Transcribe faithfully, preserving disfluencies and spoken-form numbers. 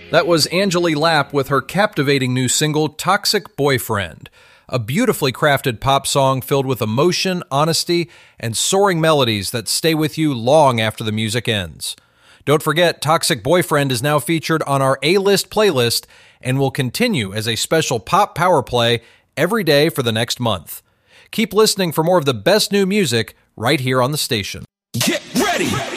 That was Angeli Lapp with her captivating new single, Toxic Boyfriend, a beautifully crafted pop song filled with emotion, honesty, and soaring melodies that stay with you long after the music ends. Don't forget, Toxic Boyfriend is now featured on our A-List playlist and will continue as a special pop power play every day for the next month. Keep listening for more of the best new music right here on the station. Get ready!